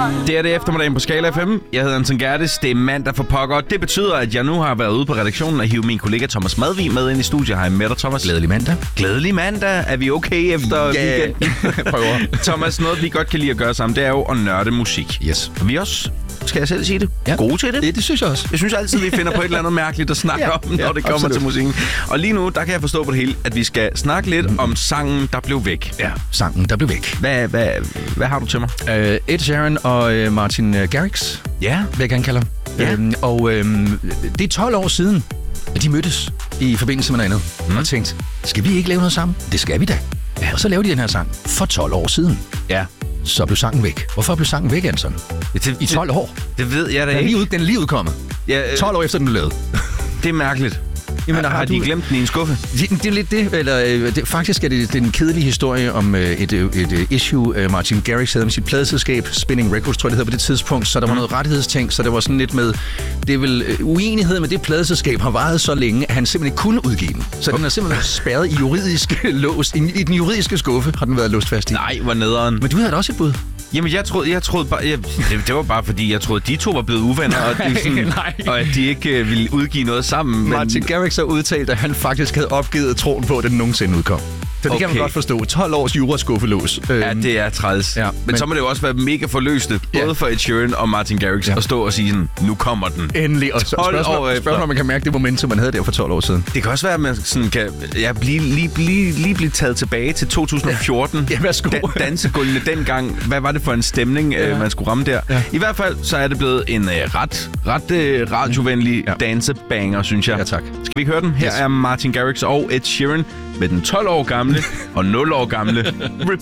Det er det eftermiddagen på Skala FM. Jeg hedder Anton Gerdes. Det er mandag for pokker, og det betyder, at jeg nu har været ude på redaktionen og hive min kollega Thomas Madvig med ind i studiet. Hej med dig, Thomas. Glædelig mandag. Glædelig mandag. Er vi okay efter weekenden? Prøver. Thomas, noget vi godt kan lide at gøre sammen, det er jo at nørde musik. Yes. Og vi er også, skal jeg selv sige det, gode til det. Det synes jeg også. Jeg synes altid, vi finder på et eller andet mærkeligt at snakke om, når det kommer til musikken. Og lige nu, der kan jeg forstå på det hele, at vi skal snakke lidt om sangen, der blev væk. Ja, sangen, der blev væk. Hvad har du til mig? Ed Sheeran og Martin Garrix, Ja. vil jeg gerne kalde ham. Ja. Det er 12 år siden, at de mødtes i forbindelse med noget andet. Og tænkte, skal vi ikke lave noget sammen? Det skal vi da. Ja. Og så lavede de den her sang for 12 år siden. Ja. Så blev sangen væk. Hvorfor blev sangen væk, Anton? I 12 år. Det ved jeg da ikke. Den er lige udkommet. Ja, 12 år efter, den blev lavet. Det er mærkeligt. Jamen, har de glemt den i en skuffe? Det er lidt det, eller faktisk er det en kedelig historie om et issue, Martin Garrix havde med sit pladeselskab, Spinning Records, tror jeg det hedder på det tidspunkt, så der var noget rettighedsting, så det var sådan lidt med, det er vel uenighed med det pladeselskab har varet så længe, at han simpelthen ikke kunne udgive den. Så den er simpelthen spærret i juridisk lås, i den juridiske skuffe har den været låst fast i. Nej, hvor nederen. Men du havde da også et bud. Jamen, jeg troede bare... det var bare, fordi jeg troede, de to var blevet uvenner, og at de ikke ville udgive noget sammen. Martin Garrix har udtalt, at han faktisk havde opgivet troen på, at den nogensinde udkom. Så det kan man godt forstå. 12 års juraskuffelås. Ja, det er træls. Ja, men så må det jo også være mega forløsende, både for Ed Sheeran og Martin Garrix, at stå og sige sådan, nu kommer den. Endelig. Og spørgsmål, om man kan mærke det momentum, man havde der for 12 år siden. Det kan også være, at man sådan kan lige blive taget tilbage til 2014. Ja, værsgo. Dansegulvene dengang. Hvad var det for en stemning, man skulle ramme der? Ja. I hvert fald, så er det blevet en ret radiovenlig dansebanger, synes jeg. Ja, tak. Skal vi ikke høre den? Her er Martin Garrix og Ed Sheeran med den 12 år gamle og 0 år gamle